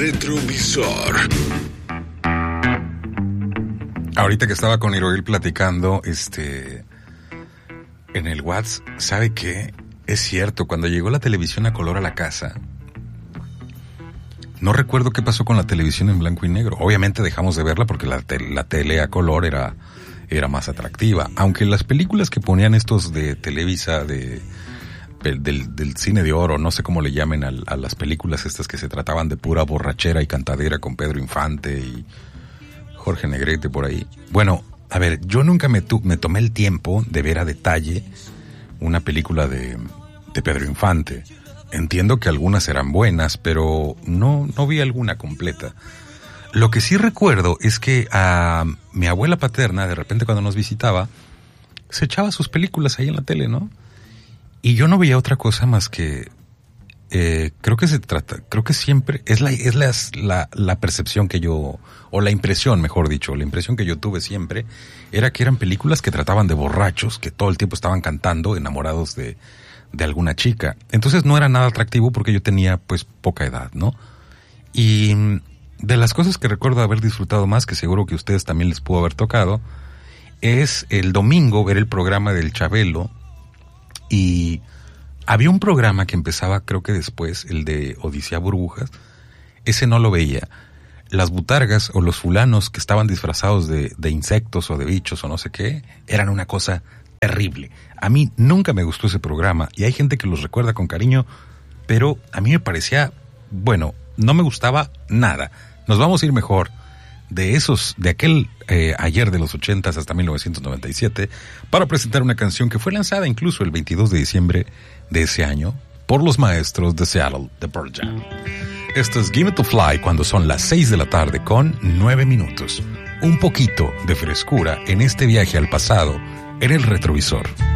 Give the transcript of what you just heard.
retrovisor. Ahorita que estaba con Iroel platicando, en el WhatsApp, ¿sabe qué? Es cierto, cuando llegó la televisión a color a la casa, no recuerdo qué pasó con la televisión en blanco y negro. Obviamente dejamos de verla porque la tele a color era más atractiva. Aunque las películas que ponían estos de Televisa, del cine de oro, no sé cómo le llamen a las películas estas que se trataban de pura borrachera y cantadera con Pedro Infante y Jorge Negrete por ahí. Bueno, a ver, yo nunca me tomé el tiempo de ver a detalle una película de Pedro Infante. Entiendo que algunas eran buenas, pero no vi alguna completa. Lo que sí recuerdo es que a mi abuela paterna, de repente cuando nos visitaba, se echaba sus películas ahí en la tele, ¿no? Y yo no veía otra cosa más que creo que siempre es la percepción que yo, o la impresión, mejor dicho, la impresión que yo tuve siempre era que eran películas que trataban de borrachos que todo el tiempo estaban cantando, enamorados de alguna chica. Entonces no era nada atractivo porque yo tenía pues poca edad, ¿no? Y de las cosas que recuerdo haber disfrutado más, que seguro que a ustedes también les pudo haber tocado, es el domingo ver el programa del Chabelo. Y había un programa que empezaba, creo que después, el de Odisea Burbujas. Ese no lo veía. Las butargas o los fulanos que estaban disfrazados de insectos o de bichos o no sé qué, eran una cosa terrible. A mí nunca me gustó ese programa y hay gente que los recuerda con cariño, pero a mí me parecía, bueno, no me gustaba nada. Nos vamos a ir mejor de aquel ayer de los 80s hasta 1997 para presentar una canción que fue lanzada incluso el 22 de diciembre de ese año por los maestros de Seattle, de Pearl Jam. Esto es Give It to Fly cuando son las 6 de la tarde con 9 minutos. Un poquito de frescura en este viaje al pasado en el retrovisor.